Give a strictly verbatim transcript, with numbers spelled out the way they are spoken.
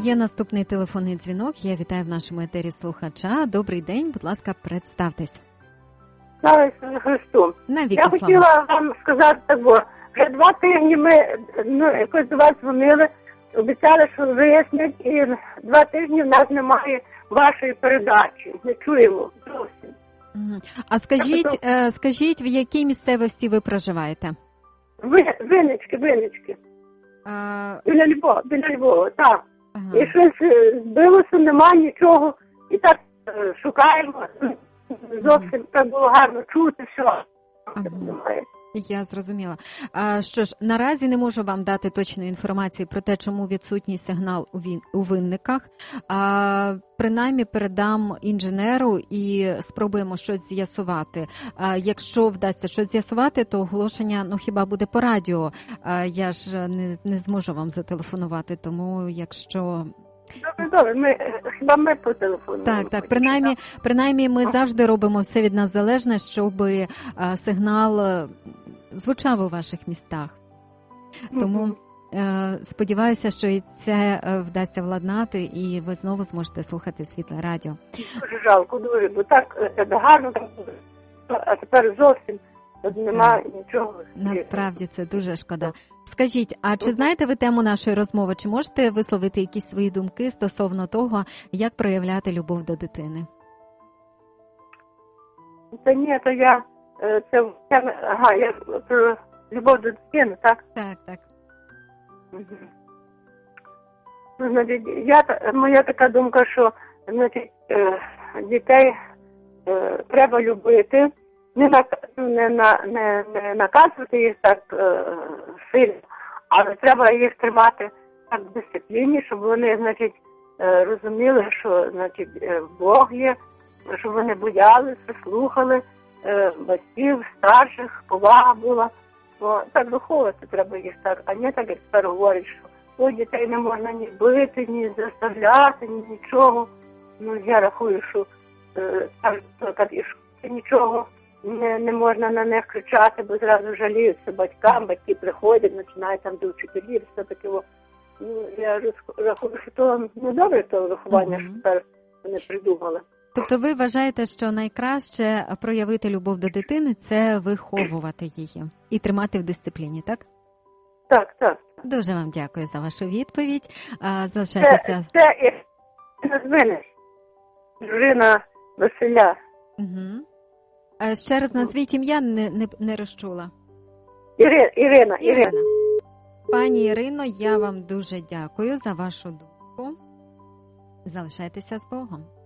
Є наступний телефонний дзвінок. Я вітаю в нашому етері слухача. Добрий день, будь ласка, представтесь. Слава Ісусу Христу. Навіки Я слава. хотіла вам сказати так, бо вже два тижні ми ну, якось до вас дзвонили, обіцяли, що вияснять, і два тижні в нас немає вашої передачі. Не чуємо зовсім. Мгм. А скажіть, е, скажіть, в якій місцевості ви проживаєте? Ви, винички, винички. А, Біля Львова, біля Львова, так. ага. І щось е, збилося, немає нічого. І так е, шукаємо. Зовсім так було гарно чути, все. Ага. Немає. Я зрозуміла. А, що ж, наразі не можу вам дати точної інформації про те, чому відсутній сигнал у, він, у винниках. А, принаймні передам інженеру і спробуємо щось з'ясувати. А, якщо вдасться щось з'ясувати, то оголошення, ну, хіба буде по радіо. А, я ж не, не зможу вам зателефонувати, тому якщо... Добре, добре, ми, хіба ми по телефону. Так, так, принаймні, принаймні ми завжди робимо все від нас залежне, щоб е, сигнал е, звучав у ваших містах. Тому е, сподіваюся, що і це е, вдасться владнати, і ви знову зможете слухати Світле радіо. Дуже жалко, дуже, бо так е, гарно, так, а тепер зовсім немає нічого. Насправді це дуже шкода. Скажіть, а чи знаєте ви тему нашої розмови? Чи можете висловити якісь свої думки стосовно того, як проявляти любов до дитини? Та ні, то я, е, це, це ага, я про любов до дитини, так? Так, так. Угу. Ну, значить, я, та- моя така думка, що, значить, е, дітей е, треба любити, не, на, не, на, не, не наказувати їх так е, сильно, але треба їх тримати так в дисципліні, щоб вони, значить, е, розуміли, що, значить, е, Бог є, щоб вони боялися, слухали е, батьків, старших, повага була. Бо так виховувати треба їх так, а не так, як тепер говорять, що о, дітей не можна ні бити, ні заставляти, ні нічого. Ну, я рахую, що е, так, так, і що нічого не, не можна на них кричати, бо зразу жаліються батькам, батьки приходять, починають там до вчителів, все таке. Ну, я роз- рахую, що то не добре то виховання, Мгм. що тепер вони придумали. Тобто ви вважаєте, що найкраще проявити любов до дитини – це виховувати її і тримати в дисципліні, так? Так, так. Дуже вам дякую за вашу відповідь. А, Це, Залишайтеся. це і назвинеш. Дружина Василя. Угу. А ще раз назвіть ім'я, не, не, не розчула. Іри, Ірина, Ірина. Ірина. Пані Ірино, я вам дуже дякую за вашу думку. Залишайтеся з Богом.